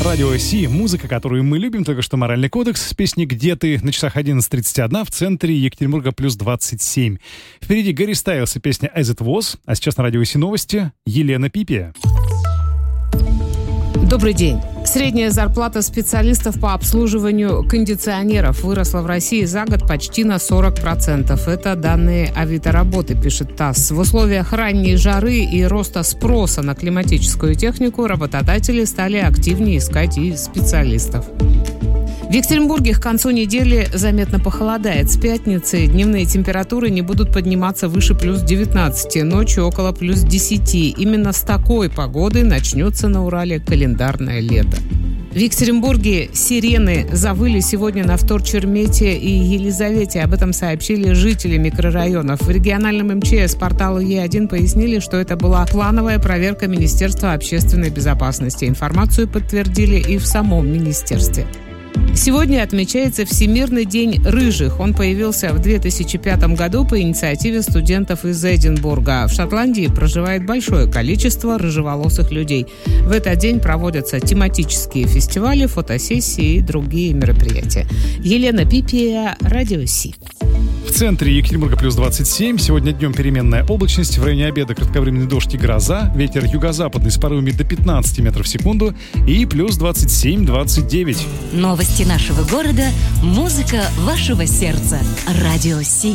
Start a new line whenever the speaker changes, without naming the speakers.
Радио Си, музыка, которую мы любим, только что «Моральный кодекс» с песней «Где ты?» На часах 11:31, в центре Екатеринбурга плюс 27. Впереди Гарри Стайлс и песня «As It Was», а сейчас на Радио Си новости Елена Пипия.
Добрый день. Средняя зарплата специалистов по обслуживанию кондиционеров выросла в России за год почти на 40%. Это данные Авито работы, пишет ТАСС. В условиях ранней жары и роста спроса на климатическую технику работодатели стали активнее искать и специалистов. В Екатеринбурге к концу недели заметно похолодает. С пятницы дневные температуры не будут подниматься выше плюс 19, ночью около плюс 10. Именно с такой погодой начнется на Урале календарное лето. В Екатеринбурге сирены завыли сегодня на Вторчермете и Елизавете. Об этом сообщили жители микрорайонов. В региональном МЧС порталу Е1 пояснили, что это была плановая проверка Министерства общественной безопасности. Информацию подтвердили и в самом министерстве. Сегодня отмечается Всемирный день рыжих. Он появился в 2005 году по инициативе студентов из Эдинбурга. В Шотландии проживает большое количество рыжеволосых людей. В этот день проводятся тематические фестивали, фотосессии и другие мероприятия. Елена Пипия, Радио Си.
В центре Екатеринбурга плюс 27. Сегодня днем переменная облачность. В районе обеда кратковременный дождь и гроза. Ветер юго-западный с порывами до 15 метров в секунду. И плюс 27-29.
Новости нашего города. Музыка вашего сердца. Радио Си.